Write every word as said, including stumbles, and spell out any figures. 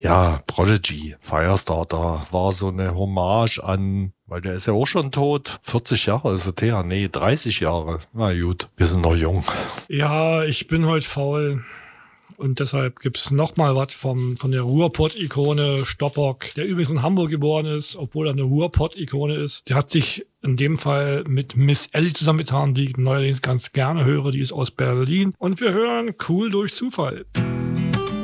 Ja, Prodigy, Firestarter, war so eine Hommage an, weil der ist ja auch schon tot, vierzig Jahre ist er her, nee, dreißig Jahre. Na gut, wir sind noch jung. Ja, ich bin heute faul. Und deshalb gibt's noch mal was vom von der Ruhrpott-Ikone Stoppock, der übrigens in Hamburg geboren ist, obwohl er eine Ruhrpott-Ikone ist. Der hat sich in dem Fall mit Miss Ellie zusammengetan, die ich neuerdings ganz gerne höre. Die ist aus Berlin. Und wir hören Cool durch Zufall.